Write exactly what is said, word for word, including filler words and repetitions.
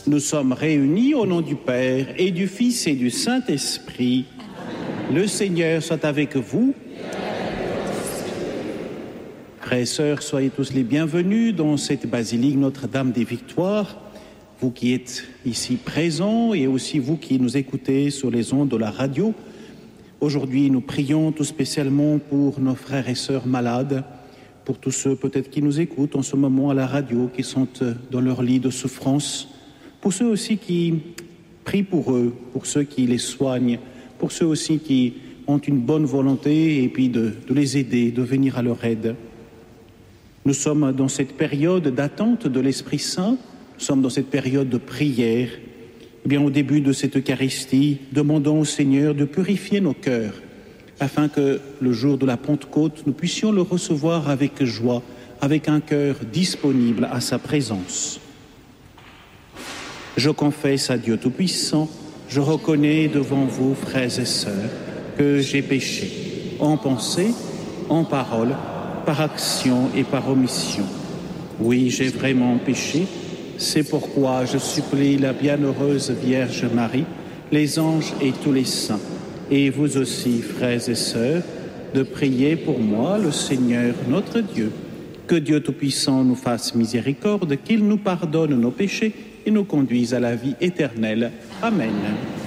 Nous sommes réunis au nom du Père et du Fils et du Saint-Esprit. Le Seigneur soit avec vous. Frères et sœurs, soyez tous les bienvenus dans cette basilique Notre-Dame des Victoires. Vous qui êtes ici présents et aussi vous qui nous écoutez sur les ondes de la radio. Aujourd'hui, nous prions tout spécialement pour nos frères et sœurs malades, pour tous ceux peut-être qui nous écoutent en ce moment à la radio, qui sont dans leur lit de souffrance, pour ceux aussi qui prient pour eux, pour ceux qui les soignent, pour ceux aussi qui ont une bonne volonté et puis de, de les aider, de venir à leur aide. Nous sommes dans cette période d'attente de l'Esprit Saint, nous sommes dans cette période de prière. Eh bien, au début de cette Eucharistie, demandons au Seigneur de purifier nos cœurs, afin que le jour de la Pentecôte, nous puissions le recevoir avec joie, avec un cœur disponible à sa présence. Je confesse à Dieu Tout-Puissant, je reconnais devant vous, frères et sœurs, que j'ai péché, en pensée, en parole, par action et par omission. Oui, j'ai vraiment péché. C'est pourquoi je supplie la bienheureuse Vierge Marie, les anges et tous les saints, et vous aussi, frères et sœurs, de prier pour moi, le Seigneur notre Dieu. Que Dieu Tout-Puissant nous fasse miséricorde, qu'il nous pardonne nos péchés et nous conduise à la vie éternelle. Amen.